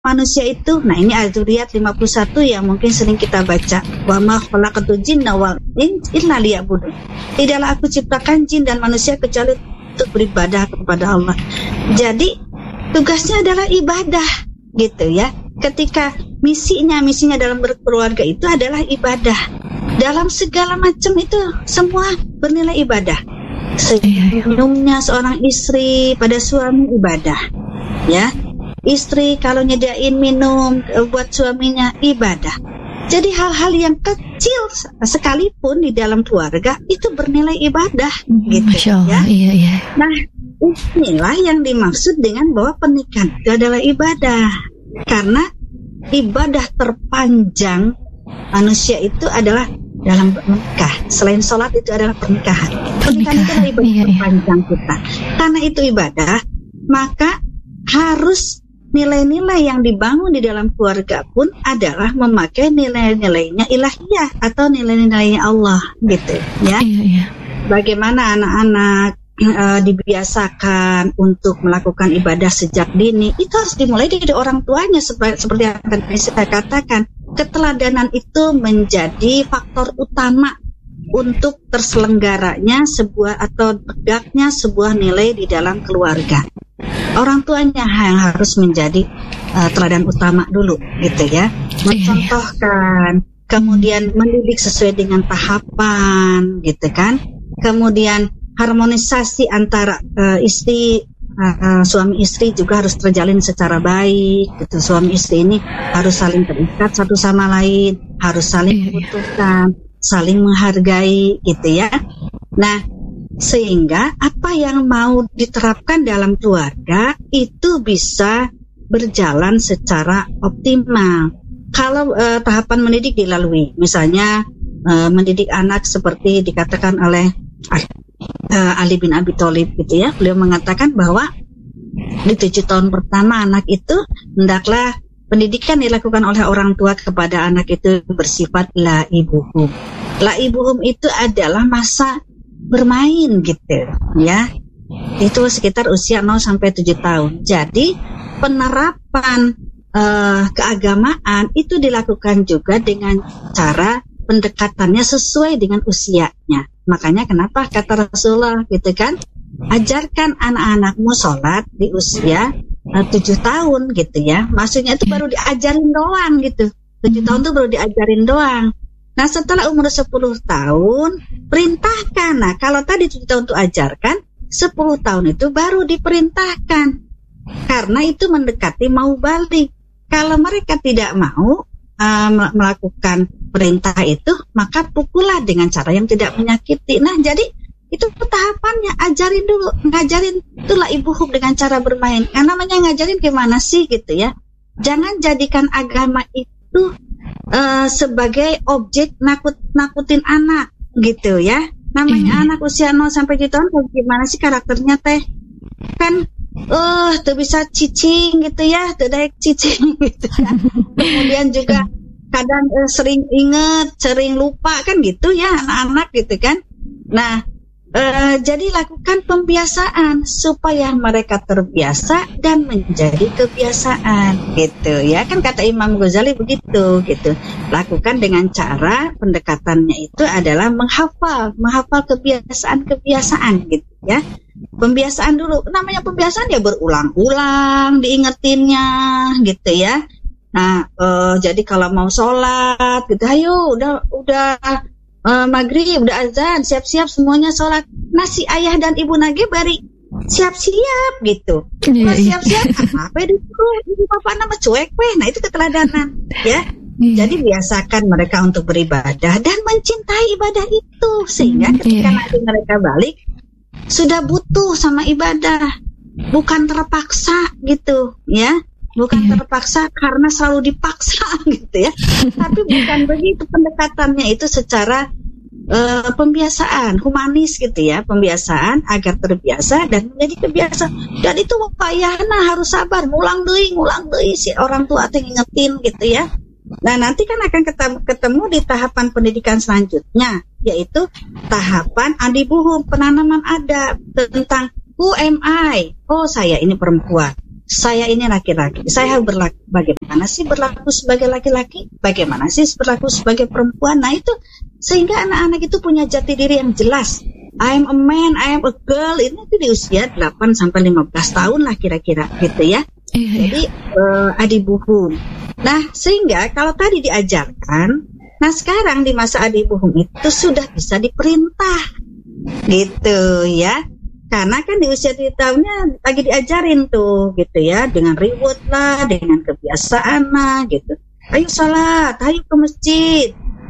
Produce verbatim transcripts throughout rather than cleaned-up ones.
manusia itu, nah ini Az-Dzurriyyat lima puluh satu yang mungkin sering kita baca, wa ma khalaqatul jinna wal insa illa liya'budun. Tidaklah aku ciptakan jin dan manusia kecuali untuk beribadah kepada Allah. Jadi tugasnya adalah ibadah, gitu ya. Ketika misinya misinya dalam berkeluarga itu adalah ibadah. Dalam segala macam itu semua bernilai ibadah. Senyumnya seorang istri pada suami ibadah, ya. Istri kalau nyediain minum buat suaminya ibadah. Jadi hal-hal yang kecil sekalipun di dalam keluarga itu bernilai ibadah, gitu. Masya Allah, ya. Iya, iya. Nah, inilah yang dimaksud dengan bahwa pernikahan itu adalah ibadah. Karena ibadah terpanjang manusia itu adalah dalam menikah. Selain sholat itu adalah pernikahan. Pernikahan itu adalah ibadah iya, terpanjang iya. kita. Karena itu ibadah, maka harus nilai-nilai yang dibangun di dalam keluarga pun adalah memakai nilai-nilainya ilahiyah atau nilai-nilainya Allah, gitu ya. Iya, iya. Bagaimana anak-anak uh, dibiasakan untuk melakukan ibadah sejak dini, itu harus dimulai dari orang tuanya. Seperti, seperti yang tadi saya katakan, keteladanan itu menjadi faktor utama untuk terselenggaranya sebuah atau tegaknya sebuah nilai di dalam keluarga. Orang tuanya yang harus menjadi uh, teladan utama dulu, gitu ya. Mencontohkan, kemudian mendidik sesuai dengan tahapan, gitu kan. Kemudian harmonisasi antara uh, istri, uh, uh, suami istri juga harus terjalin secara baik, gitu. Suami istri ini harus saling terikat satu sama lain, harus saling membutuhkan, saling menghargai, gitu ya. Nah, sehingga apa yang mau diterapkan dalam keluarga itu bisa berjalan secara optimal. Kalau uh, tahapan mendidik dilalui, misalnya uh, mendidik anak seperti dikatakan oleh uh, Ali bin Abi Thalib, gitu ya. Beliau mengatakan bahwa di tujuh tahun pertama anak itu hendaklah pendidikan dilakukan oleh orang tua kepada anak itu bersifat la ibuhum. La ibuhum itu adalah masa bermain, gitu ya. Itu sekitar usia nol sampai tujuh tahun. Jadi penerapan uh, keagamaan itu dilakukan juga dengan cara pendekatannya sesuai dengan usianya. Makanya kenapa kata Rasulullah, gitu kan, ajarkan anak-anakmu sholat di usia uh, tujuh tahun, gitu ya. Maksudnya itu baru diajarin doang, gitu. tujuh tahun itu baru diajarin doang. Nah, setelah umur sepuluh tahun perintahkan. Nah, kalau tadi tujuh tahun itu ajarkan, sepuluh tahun itu baru diperintahkan. Karena itu mendekati mau balik. Kalau mereka tidak mau uh, melakukan perintah itu, maka pukullah dengan cara yang tidak menyakiti. Nah, jadi itu tahapannya, ajarin dulu, ngajarin itulah ibuhum dengan cara bermain. Yang namanya ngajarin gimana sih, gitu ya. Jangan jadikan agama itu Uh, sebagai objek nakut-nakutin anak, gitu ya. Namanya mm. anak usia nol sampai tujuh tahun, gimana sih karakternya teh? Kan uh, tuh bisa cicing, gitu ya, tuh daek cicing, gitu ya. Kemudian juga kadang uh, sering inget, sering lupa, kan gitu ya anak-anak, gitu kan. Nah, uh, jadi lakukan pembiasaan supaya mereka terbiasa dan menjadi kebiasaan, gitu ya. Kan kata Imam Ghazali begitu, gitu. Lakukan dengan cara pendekatannya itu adalah menghafal, menghafal kebiasaan-kebiasaan, gitu ya. Pembiasaan dulu. Namanya pembiasaan ya berulang-ulang diingetinnya, gitu ya. Nah, uh, jadi kalau mau sholat, gitu, ayo udah udah Uh, maghrib udah azan, siap-siap semuanya sholat. Nah, si ayah dan ibu nage bari siap-siap, gitu. Kalau siap-siap apa disuruh ibu bapak nama cuek weh. Nah, itu keteladanan, ya. Jadi biasakan mereka untuk beribadah dan mencintai ibadah itu, sehingga ketika nanti mereka balik sudah butuh sama ibadah, bukan terpaksa, gitu ya. Bukan terpaksa karena selalu dipaksa, gitu ya. Tapi bukan begitu, pendekatannya itu secara uh, pembiasaan, humanis, gitu ya. Pembiasaan agar terbiasa dan menjadi kebiasaan. Dan itu wapayahna harus sabar, ngulang deui, ngulang deui si orang tua teh ngingetin, gitu ya. Nah, nanti kan akan ketemu, ketemu di tahapan pendidikan selanjutnya, yaitu tahapan adibuhum, penanaman adab tentang who am I? Oh, saya ini perempuan. saya ini laki-laki, saya berlaku bagaimana sih berlaku sebagai laki-laki, bagaimana sih berlaku sebagai perempuan. Nah itu sehingga anak-anak itu punya jati diri yang jelas. I am a man, I am a girl. Ini itu di usia delapan sampai lima belas tahun lah kira-kira gitu ya. Iya, Jadi uh, adibuhum. Nah sehingga kalau tadi diajarkan, nah sekarang di masa adibuhum itu sudah bisa diperintah gitu ya. Karena kan di usia tiga tahunnya lagi diajarin tuh gitu ya, dengan reward lah, dengan kebiasaan lah gitu. Ayo sholat, ayo ke masjid,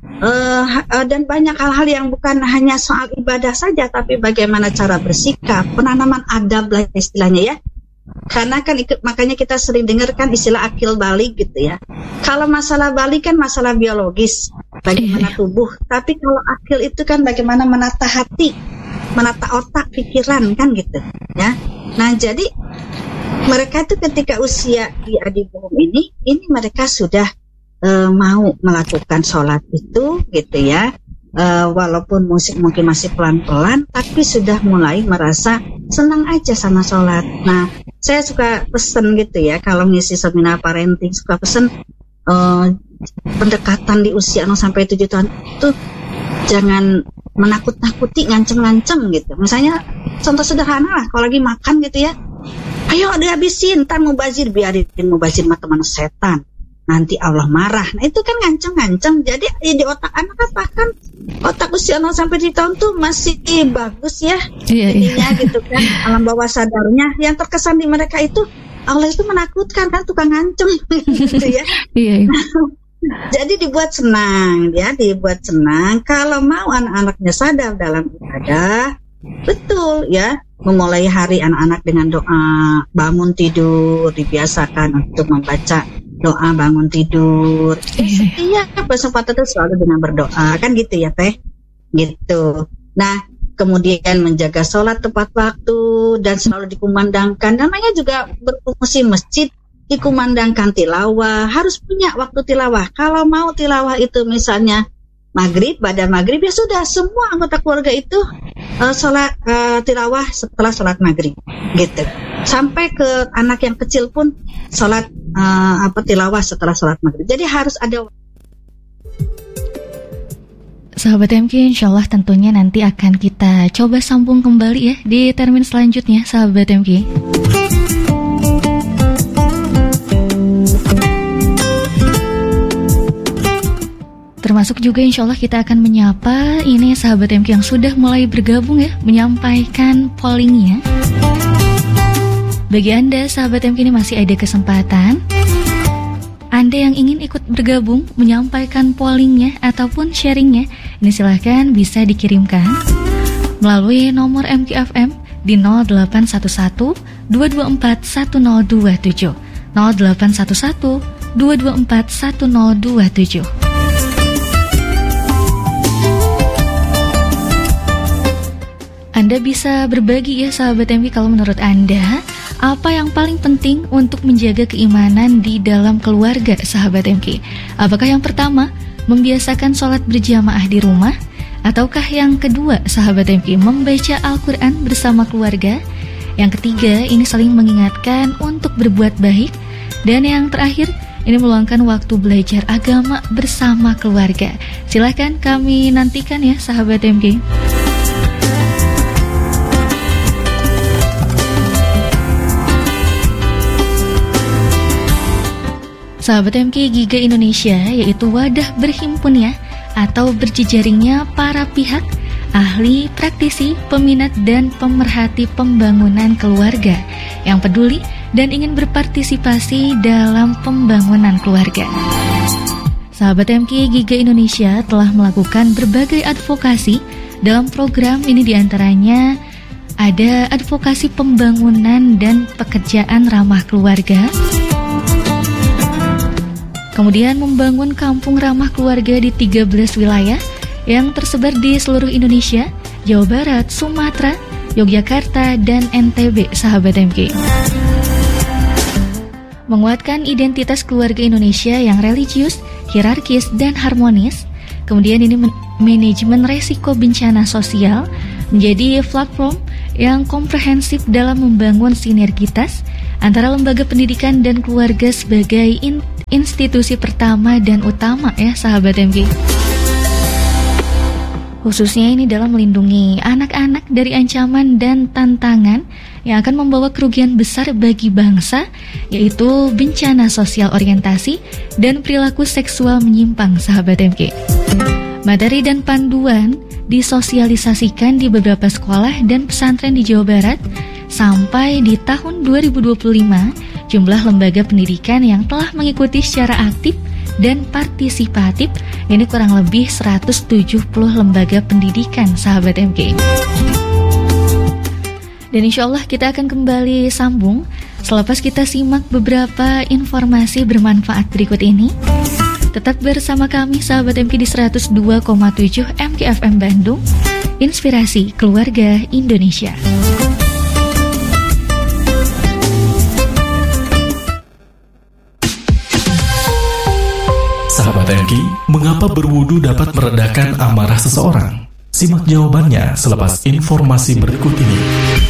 uh, uh, dan banyak hal-hal yang bukan hanya soal ibadah saja, tapi bagaimana cara bersikap, penanaman adab lah istilahnya ya. Karena kan ikut, makanya kita sering dengarkan istilah akil balik gitu ya. Kalau masalah balik kan masalah biologis, bagaimana tubuh. Tapi kalau akil itu kan bagaimana menata hati, menata otak, pikiran kan gitu ya. Nah jadi mereka itu ketika usia di adibuhum ini, ini mereka sudah uh, mau melakukan sholat itu gitu ya. Uh, walaupun musik mungkin masih pelan-pelan, tapi sudah mulai merasa senang aja sama sholat. Nah, saya suka pesen gitu ya, kalau ngisi seminar parenting suka pesen uh, pendekatan di usia nol sampai tujuh tahun itu jangan menakut-nakuti, ngancem-ngancem gitu. Misalnya contoh sederhana lah, kalau lagi makan gitu ya, ayo dihabisin, ntar mubazir, biarin mubazir mah teman setan, nanti Allah marah. Nah itu kan ngancem-ngancem. Jadi ya, di otak anak apa kan, otak usia nol sampai tujuh tahun tuh masih bagus ya, iya, ininya iya. gitu kan, alam bawah sadarnya. Yang terkesan di mereka itu Allah itu menakutkan kan, tukang ngancem gitu ya. Iya, iya. Jadi dibuat senang ya, dibuat senang. Kalau mau anak-anaknya sadar dalam ibadah, betul ya, memulai hari anak-anak dengan doa bangun tidur, dibiasakan untuk membaca doa bangun tidur. Iya, kesempatan itu selalu dengan berdoa, kan gitu ya teh, gitu. Nah, kemudian menjaga sholat tepat waktu dan selalu dikumandangkan. Namanya juga berfungsi masjid, dikumandangkan tilawah, harus punya waktu tilawah. Kalau mau tilawah itu misalnya maghrib, pada maghrib ya sudah, semua anggota keluarga itu uh, sholat uh, tilawah setelah sholat maghrib, gitu. Sampai ke anak yang kecil pun sholat uh, apa tilawah setelah sholat maghrib. Jadi harus ada. Sahabat M Q, insya Allah tentunya nanti akan kita coba sambung kembali ya di termin selanjutnya, sahabat M Q. Termasuk juga insya Allah kita akan menyapa ini sahabat M Q yang sudah mulai bergabung ya, menyampaikan pollingnya. Bagi Anda sahabat M Q ini masih ada kesempatan. Anda yang ingin ikut bergabung, menyampaikan pollingnya ataupun sharingnya, ini silahkan bisa dikirimkan melalui nomor M Q F M di nol delapan satu satu dua dua empat satu nol dua tujuh nol delapan satu satu dua dua empat satu nol dua tujuh. Anda bisa berbagi ya sahabat M Q, kalau menurut Anda apa yang paling penting untuk menjaga keimanan di dalam keluarga sahabat M Q? Apakah yang pertama membiasakan sholat berjamaah di rumah, ataukah yang kedua sahabat M Q membaca Al-Quran bersama keluarga, yang ketiga ini saling mengingatkan untuk berbuat baik, dan yang terakhir ini meluangkan waktu belajar agama bersama keluarga? Silahkan kami nantikan ya sahabat M Q. Sahabat M Q, Giga Indonesia yaitu wadah berhimpun ya, atau berjejaringnya para pihak, ahli, praktisi, peminat, dan pemerhati pembangunan keluarga yang peduli dan ingin berpartisipasi dalam pembangunan keluarga. Sahabat M Q, Giga Indonesia telah melakukan berbagai advokasi dalam program ini, diantaranya ada advokasi pembangunan dan pekerjaan ramah keluarga, kemudian membangun kampung ramah keluarga di tiga belas wilayah yang tersebar di seluruh Indonesia, Jawa Barat, Sumatera, Yogyakarta, dan N T B, sahabat M Q. Menguatkan identitas keluarga Indonesia yang religius, hierarkis, dan harmonis. Kemudian ini manajemen resiko bencana sosial menjadi platform yang komprehensif dalam membangun sinergitas antara lembaga pendidikan dan keluarga sebagai in- institusi pertama dan utama ya sahabat M K. Khususnya ini dalam melindungi anak-anak dari ancaman dan tantangan yang akan membawa kerugian besar bagi bangsa, yaitu bencana sosial orientasi dan perilaku seksual menyimpang sahabat M K. Materi dan panduan disosialisasikan di beberapa sekolah dan pesantren di Jawa Barat. Sampai di tahun dua ribu dua puluh lima, jumlah lembaga pendidikan yang telah mengikuti secara aktif dan partisipatif ini kurang lebih seratus tujuh puluh lembaga pendidikan sahabat M K. Dan insya Allah kita akan kembali sambung selepas kita simak beberapa informasi bermanfaat berikut ini. Tetap bersama kami sahabat M K di seratus dua koma tujuh M K F M Bandung, Inspirasi Keluarga Indonesia. Sahabat M K, mengapa berwudu dapat meredakan amarah seseorang? Simak jawabannya selepas informasi berikut ini.